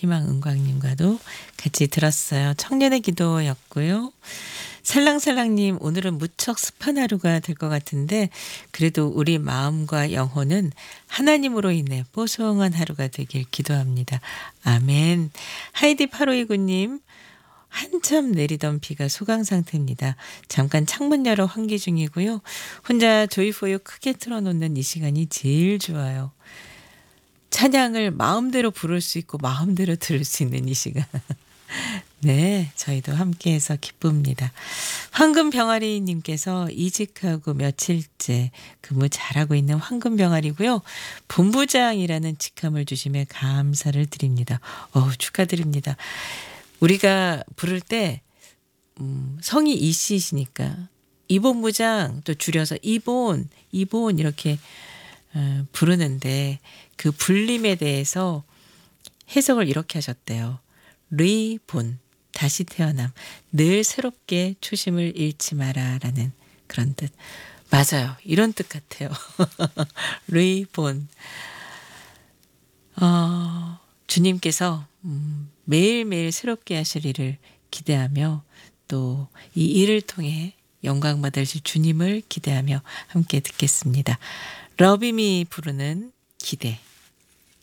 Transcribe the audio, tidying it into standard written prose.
희망은광님과도 같이 들었어요. 청년의 기도였고요. 살랑살랑님, 오늘은 무척 습한 하루가 될 것 같은데 그래도 우리 마음과 영혼은 하나님으로 인해 뽀송한 하루가 되길 기도합니다. 아멘. 하이디 8529님, 한참 내리던 비가 소강 상태입니다. 잠깐 창문 열어 환기 중이고요. 혼자 조이포유 크게 틀어놓는 이 시간이 제일 좋아요. 찬양을 마음대로 부를 수 있고 마음대로 들을 수 있는 이 시간. 네, 저희도 함께해서 기쁩니다. 황금병아리님께서 이직하고 며칠째 근무 잘하고 있는 황금병아리고요. 본부장이라는 직함을 주심에 감사를 드립니다. 축하드립니다. 우리가 부를 때 성이 이씨시니까 이본부장, 또 줄여서 이본 이렇게 부르는데 그 불림에 대해서 해석을 이렇게 하셨대요. 리본, 다시 태어남, 늘 새롭게 초심을 잃지 마라라는 그런 뜻. 맞아요. 이런 뜻 같아요. 리본. 주님께서 매일매일 새롭게 하실 일을 기대하며 또 이 일을 통해 영광 받으실 주님을 기대하며 함께 듣겠습니다. 러비미 부르는 기대.